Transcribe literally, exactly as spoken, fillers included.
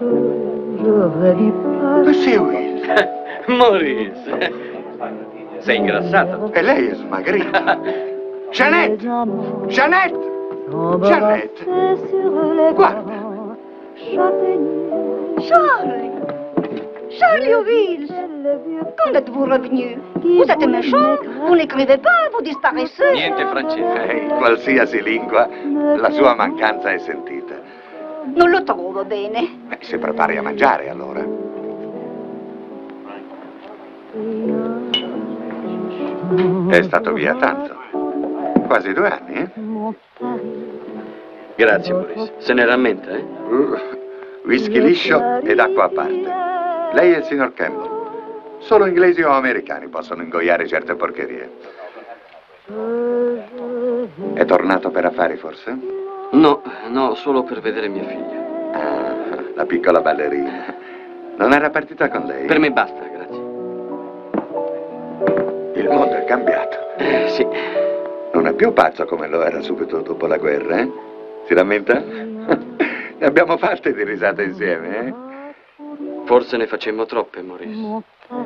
Monsieur Will. Maurice, sei ingrassato. E lei è smagrita. Jeannette! Jeannette! Jeannette! Guarda. Charlie! Charlie Oville! Quand êtes-vous revenu? Vous êtes méchant, vous n'écrivez pas, vous disparaissez. Niente francese. Eh, in qualsiasi lingua la sua mancanza è sentita. Non lo trovo bene. Beh, si prepari a mangiare allora. È stato via tanto. Quasi due anni, eh? Grazie, Maurice. Se ne rammenta, eh? Uh, whisky liscio ed acqua a parte. Lei e il signor Campbell. Solo inglesi o americani possono ingoiare certe porcherie. È tornato per affari, forse? No, no, solo per vedere mia figlia. Ah, la piccola ballerina. Non era partita con lei? Per me basta, grazie. Il mondo è cambiato. Eh, sì. Non è più pazzo come lo era subito dopo la guerra, eh? Si rammenta? Ne abbiamo fatte di risate insieme, eh? Forse ne facemmo troppe, Maurice.